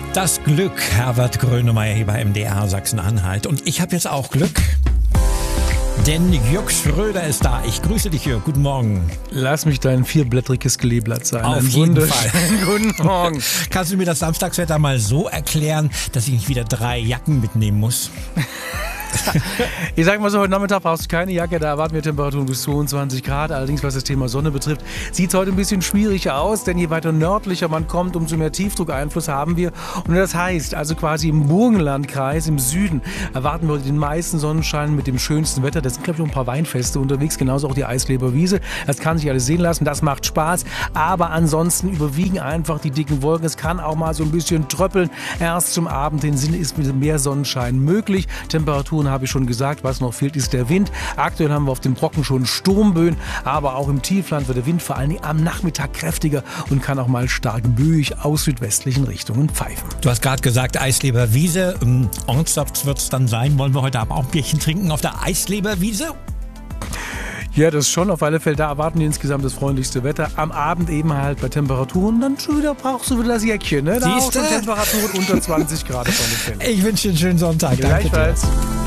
Das Glück, Herbert Grönemeyer hier bei MDR Sachsen-Anhalt. Und ich habe jetzt auch Glück, denn Jörg Schröder ist da. Ich grüße dich, Jörg. Guten Morgen. Lass mich dein vierblättriges Kleeblatt sein. Auf jeden Fall. Guten Morgen. Kannst du mir das Samstagswetter mal so erklären, dass ich nicht wieder 3 Jacken mitnehmen muss? Ich sage mal so, heute Nachmittag brauchst du keine Jacke, da erwarten wir Temperaturen bis 22 Grad. Allerdings, was das Thema Sonne betrifft, sieht es heute ein bisschen schwieriger aus, denn je weiter nördlicher man kommt, umso mehr Tiefdruckeinfluss haben wir. Und das heißt, also quasi im Burgenlandkreis im Süden erwarten wir heute den meisten Sonnenschein mit dem schönsten Wetter. Da sind, glaube ich, noch ein paar Weinfeste unterwegs, genauso auch die Eisleber Wiese. Das kann sich alles sehen lassen, das macht Spaß. Aber ansonsten überwiegen einfach die dicken Wolken. Es kann auch mal so ein bisschen tröppeln. Erst zum Abend hin ist mit mehr Sonnenschein möglich. Temperaturen habe ich schon gesagt, was noch fehlt, ist der Wind. Aktuell haben wir auf den Brocken schon Sturmböen, aber auch im Tiefland wird der Wind vor allem am Nachmittag kräftiger und kann auch mal stark böig aus südwestlichen Richtungen pfeifen. Du hast gerade gesagt, Eisleber Wiese. Ernsthaft wird es dann sein. Wollen wir heute Abend auch ein Bierchen trinken auf der Eisleber Wiese? Ja, das schon. Auf alle Fälle, da erwarten wir insgesamt das freundlichste Wetter. Am Abend eben halt bei Temperaturen, dann schon wieder brauchst du wieder das Jäckchen, ne? Da auch schon Temperaturen unter 20 Grad auf alle Fälle. Ich wünsche dir einen schönen Sonntag. Gleichfalls. Danke dir.